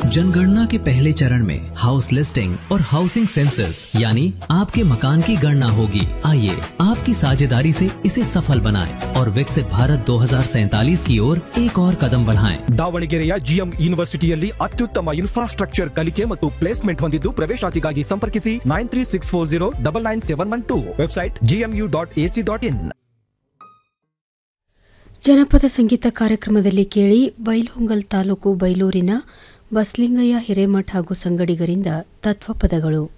जनगणना के पहले चरण में हाउस लिस्टिंग और हाउसिंग सेंसस यानी आपके मकान की गणना होगी। आइए आपकी साझेदारी से इसे सफल बनाएं और विकसित भारत 2047 की ओर एक और कदम बढ़ाएं। ದಾವಣಗೆರೆಯ ಜಿಎಂ ಯೂನಿವರ್ಸಿಟಿಯಲ್ಲಿ ಅತ್ಯುತ್ತಮ ಇನ್ಫ್ರಾಸ್ಟ್ರಕ್ಚರ್ ಕಲಿಕೆ ಮತ್ತು ಪ್ಲೇಸ್ಮೆಂಟ್ ಹೊಂದಿದ್ದು ಪ್ರವೇಶಾತಿಗಾಗಿ ಸಂಪರ್ಕಿಸಿ 9364099712 ವೆಬ್ಸೈಟ್ gmu.ac.in. ಜನಪದ ಸಂಗೀತ ಕಾರ್ಯಕ್ರಮದಲ್ಲಿ ಕೇಳಿ ಬೈಲಹೊಂಗಲ್ ತಾಲೂಕು ಬೈಲೂರಿನ ಬಸಲಿಂಗಯ್ಯ ಹಿರೇಮಠ ಹಾಗೂ ಸಂಗಡಿಗರಿಂದ ತತ್ವಪದಗಳು.